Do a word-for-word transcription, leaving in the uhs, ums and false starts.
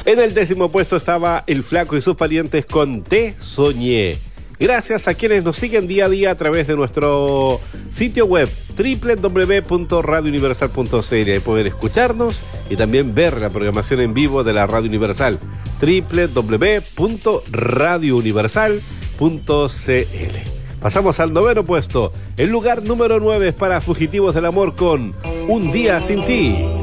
En el décimo puesto estaba El Flaco y sus parientes con Te Soñé. Gracias a quienes nos siguen día a día a través de nuestro sitio web doble u doble u doble u punto radio universal punto c l. Ahí pueden escucharnos y también ver la programación en vivo de la Radio Universal. doble u doble u doble u punto radio universal punto c l. Pasamos al noveno puesto. El lugar número nueve es para Fugitivos del Amor con Un Día Sin Ti.